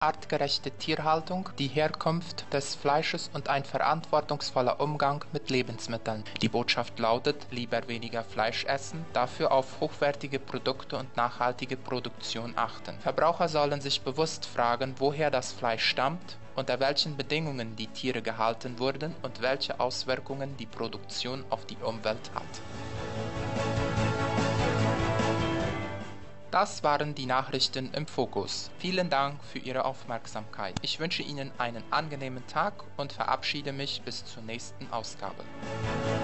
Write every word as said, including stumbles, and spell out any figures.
artgerechte Tierhaltung, die Herkunft des Fleisches und ein verantwortungsvoller Umgang mit Lebensmitteln. Die Botschaft lautet: lieber weniger Fleisch essen, dafür auf hochwertige Produkte und nachhaltige Produktion achten. Verbraucher sollen sich bewusst fragen, woher das Fleisch stammt, unter welchen Bedingungen die Tiere gehalten wurden und welche Auswirkungen die Produktion auf die Umwelt hat. Das waren die Nachrichten im Fokus. Vielen Dank für Ihre Aufmerksamkeit. Ich wünsche Ihnen einen angenehmen Tag und verabschiede mich bis zur nächsten Ausgabe.